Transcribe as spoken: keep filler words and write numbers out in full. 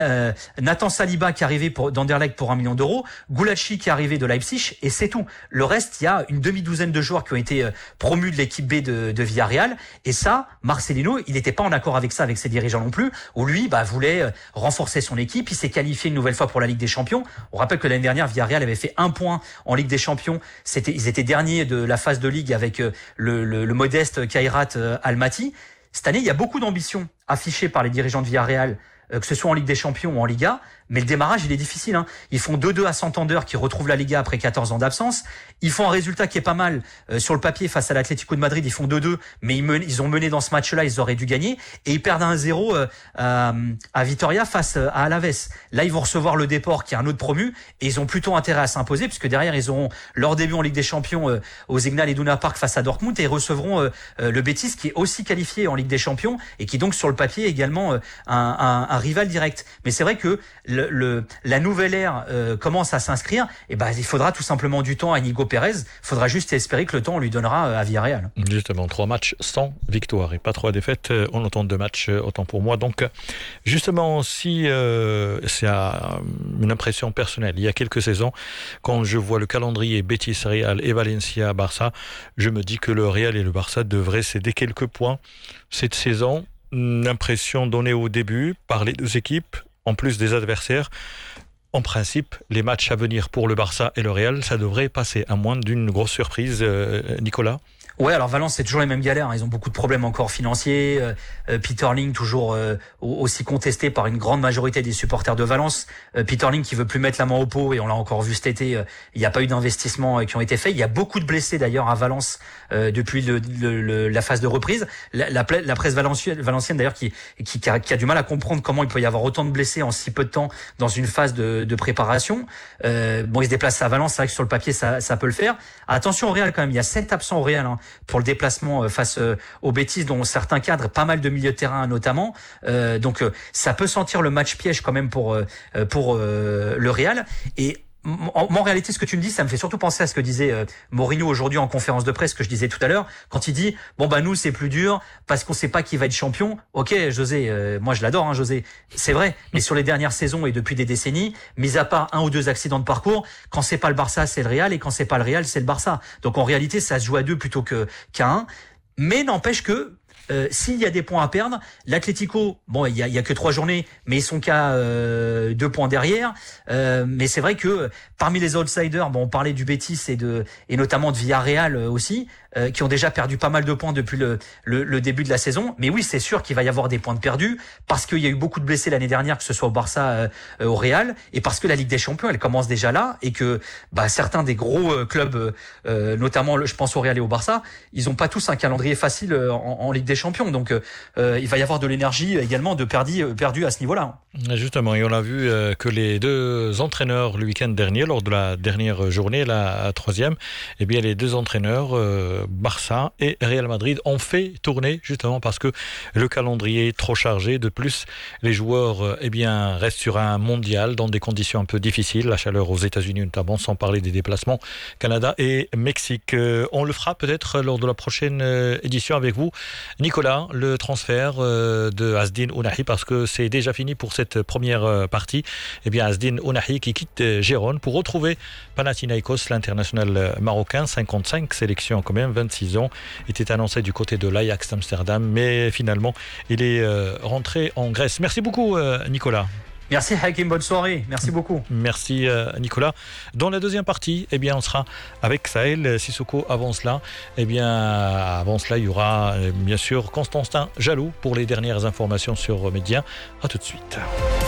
Euh, Nathan Saliba qui est arrivé pour, d'Anderlecht pour un million d'euros, Gulácsi qui est arrivé de Leipzig, et c'est tout. Le reste, il y a une demi-douzaine de joueurs qui ont été euh, promus de l'équipe B de, de Villarreal, et ça, Marcelino, il n'était pas en accord avec ça, avec ses dirigeants non plus, où lui bah, voulait euh, renforcer son équipe. Il s'est qualifié une nouvelle fois pour la Ligue des Champions. On rappelle que l'année dernière, Villarreal avait fait un point en Ligue des Champions. C'était, ils étaient derniers de la phase de Ligue avec euh, le, le, le modeste Kairat euh, Almaty. Cette année, il y a beaucoup d'ambition affichée par les dirigeants de Villarreal, que ce soit en Ligue des Champions ou en Liga, mais le démarrage, il est difficile. Hein. Ils font deux deux à Santander, qui retrouve la Liga après quatorze ans d'absence. Ils font un résultat qui est pas mal euh, sur le papier face à l'Atlético de Madrid. Ils font deux deux, mais ils, men- ils ont mené dans ce match-là, ils auraient dû gagner. Et ils perdent un zéro euh, à, à Vitoria face à Alaves. Là, ils vont recevoir le Depor, qui est un autre promu, et ils ont plutôt intérêt à s'imposer, puisque derrière, ils auront leur début en Ligue des Champions euh, au Signal Iduna Park face à Dortmund, et ils recevront euh, euh, le Betis, qui est aussi qualifié en Ligue des Champions, et qui donc sur le papier est également euh, un, un, un rival direct. Mais c'est vrai que le, le, la nouvelle ère euh, commence à s'inscrire, et ben il faudra tout simplement du temps à Inigo Pérez. Il faudra juste espérer que le temps on lui donnera euh, à Villarreal. Justement, trois matchs sans victoire et pas trois défaites euh, en autant de matchs, euh, autant pour moi. Donc, justement, si euh, c'est à, une impression personnelle, il y a quelques saisons, quand je vois le calendrier Betis, Real et Valencia, Barça, je me dis que le Real et le Barça devraient céder quelques points cette saison. L'impression donnée au début par les deux équipes, en plus des adversaires. En principe, les matchs à venir pour le Barça et le Real, ça devrait passer, à moins d'une grosse surprise, euh, Nicolas. Ouais, alors Valence, c'est toujours les mêmes galères. Ils ont beaucoup de problèmes encore financiers. Euh, Peter Ling, toujours euh, aussi contesté par une grande majorité des supporters de Valence. Euh, Peter Ling qui veut plus mettre la main au pot, et on l'a encore vu cet été. Euh, il n'y a pas eu d'investissements euh, qui ont été faits. Il y a beaucoup de blessés d'ailleurs à Valence euh, depuis le, le, le, la phase de reprise. La, la, la presse valencienne, valencienne d'ailleurs qui, qui, qui, a, qui a du mal à comprendre comment il peut y avoir autant de blessés en si peu de temps dans une phase de, de préparation. Euh, bon, ils se déplacent à Valence, c'est vrai que sur le papier ça, ça peut le faire. Attention au Real quand même. Il y a sept absents au Real. Hein. Pour le déplacement face aux Betis, dont certains cadres, pas mal de milieux de terrain notamment. Euh, donc ça peut sentir le match piège quand même pour pour euh, le Real. Et en, en réalité, ce que tu me dis, ça me fait surtout penser à ce que disait euh, Mourinho aujourd'hui en conférence de presse, que je disais tout à l'heure, quand il dit bon bah nous c'est plus dur parce qu'on sait pas qui va être champion. Ok, José, euh, moi je l'adore, hein, José, c'est vrai. Mais sur les dernières saisons et depuis des décennies, mis à part un ou deux accidents de parcours, quand c'est pas le Barça, c'est le Real, et quand c'est pas le Real, c'est le Barça. Donc en réalité, ça se joue à deux plutôt que qu'à un. Mais n'empêche que Euh, s'il y a des points à perdre, l'Atlético, bon, il y a, il y a que trois journées, mais ils sont qu'à euh, deux points derrière. Euh, mais c'est vrai que parmi les outsiders, bon, on parlait du Betis et de et notamment de Villarreal aussi, euh, qui ont déjà perdu pas mal de points depuis le, le, le début de la saison. Mais oui, c'est sûr qu'il va y avoir des points de perdus parce qu'il y a eu beaucoup de blessés l'année dernière, que ce soit au Barça, euh, au Real, et parce que la Ligue des Champions, elle commence déjà là, et que bah, certains des gros euh, clubs, euh, notamment, je pense au Real et au Barça, ils ont pas tous un calendrier facile en, en Ligue des Champions. Donc euh, il va y avoir de l'énergie également de perdu, perdu à ce niveau-là. Justement, et on a vu euh, que les deux entraîneurs le week-end dernier, lors de la dernière journée, la troisième, eh bien les deux entraîneurs, euh, Barça et Real Madrid, ont fait tourner justement parce que le calendrier est trop chargé. De plus, les joueurs euh, eh bien, restent sur un mondial dans des conditions un peu difficiles, la chaleur aux États-Unis notamment, sans parler des déplacements Canada et Mexique. Euh, on le fera peut-être lors de la prochaine euh, édition avec vous, Nicolas, le transfert euh, de Azdin Ounahi, parce que c'est déjà fini pour cette première euh, partie. Eh bien, Azdin Ounahi qui quitte euh, Gérone pour retrouver Panathinaikos, l'international marocain, cinquante-cinq sélections quand même, vingt-six ans, était annoncé du côté de l'Ajax d'Amsterdam, mais finalement, il est euh, rentré en Grèce. Merci beaucoup, euh, Nicolas. Merci Hakim, bonne soirée, merci beaucoup. Merci euh, Nicolas. Dans la deuxième partie, eh bien, on sera avec Sahel Sissoko. Avant cela, eh bien, avant cela, il y aura euh, bien sûr Constantin Jaloux pour les dernières informations sur Média. À tout de suite.